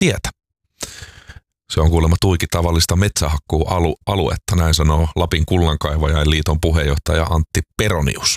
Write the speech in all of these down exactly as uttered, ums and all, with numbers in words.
tietä. Se on kuulemma tuiki tavallista metsähakkuualuetta, näin sanoo Lapin Kullankaivajain liiton puheenjohtaja Antti Peronius.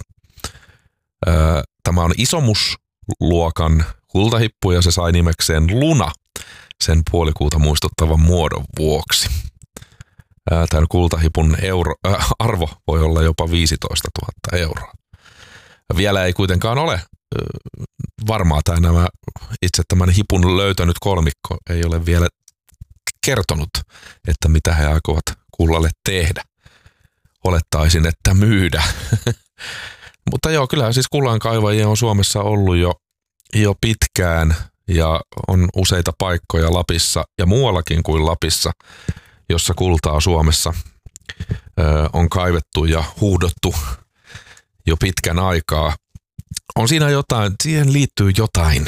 Tämä on isomusluokan kultahippu ja se sai nimekseen Luna sen puolikuuta muistuttavan muodon vuoksi. Tämän kultahipun euro, äh, arvo voi olla jopa viisitoista tuhatta euroa. Vielä ei kuitenkaan ole äh, varmaa tämä nämä itse tämän hipun löytänyt kolmikko ei ole vielä kertonut, että mitä he aikovat kullalle tehdä. Olettaisin, että myydä. Mutta joo, kyllä siis kullankaivajia on Suomessa ollut jo, jo pitkään ja on useita paikkoja Lapissa ja muuallakin kuin Lapissa, jossa kultaa Suomessa ö, on kaivettu ja huudottu jo pitkän aikaa. On siinä jotain, siihen liittyy jotain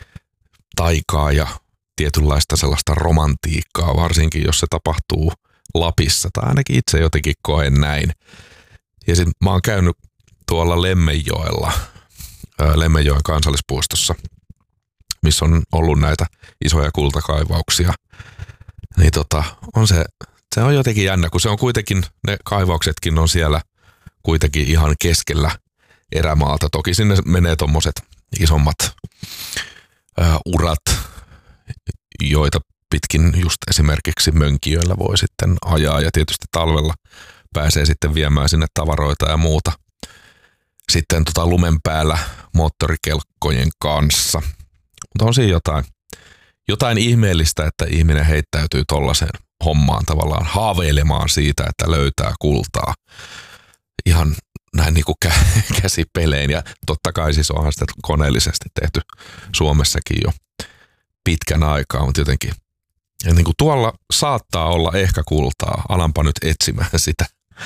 taikaa ja tietynlaista sellaista romantiikkaa, varsinkin jos se tapahtuu Lapissa, tai ainakin itse jotenkin koen näin. Ja sitten mä oon käynyt tuolla Lemmenjoella, ää, Lemmenjoen kansallispuistossa, missä on ollut näitä isoja kultakaivauksia. Niin tota, on se, se on jotenkin jännä, kun se on kuitenkin, ne kaivauksetkin on siellä kuitenkin ihan keskellä erämaata. Toki sinne menee tommoset isommat ää, urat, joita pitkin just esimerkiksi Mönkijöllä voi sitten ajaa ja tietysti talvella pääsee sitten viemään sinne tavaroita ja muuta. Sitten tota lumen päällä moottorikelkkojen kanssa. Mutta on siinä jotain, jotain ihmeellistä, että ihminen heittäytyy tollaiseen hommaan tavallaan haaveilemaan siitä, että löytää kultaa. Ihan näin niin kuin kä- käsipelein ja totta kai siis onhan sitä koneellisesti tehty Suomessakin jo pitkän aikaa, mutta jotenkin ja niin kuin tuolla saattaa olla ehkä kultaa, alanpa nyt etsimään sitä.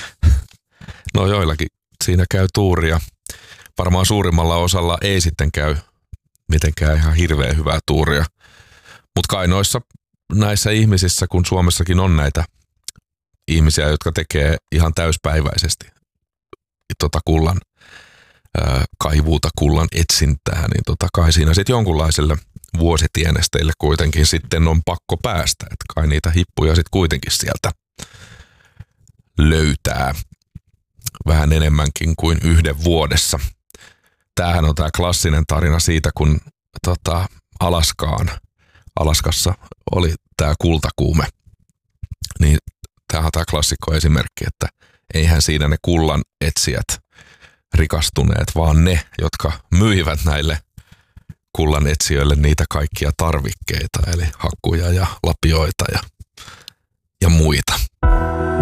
No joillakin siinä käy tuuria. Varmaan suurimmalla osalla ei sitten käy mitenkään ihan hirveän hyvää tuuria. Mutta kai noissa näissä ihmisissä, kun Suomessakin on näitä ihmisiä, jotka tekee ihan täyspäiväisesti tota kullan ää, kaivuuta, kullan etsintää, niin tota kai siinä sitten jonkunlaiselle vuositienesteille kuitenkin sitten on pakko päästä. Että kai niitä hippuja sitten kuitenkin sieltä löytää vähän enemmänkin kuin yhden vuodessa. Tämähän on tämä klassinen tarina siitä, kun tota, Alaskaan, Alaskassa oli tämä kultakuume. Niin tämähän on tämä klassikko esimerkki, että eihän siinä ne kullan etsijät rikastuneet, vaan ne, jotka myivät näille kullan etsijöille niitä kaikkia tarvikkeita, eli hakkuja ja lapioita ja, ja muita.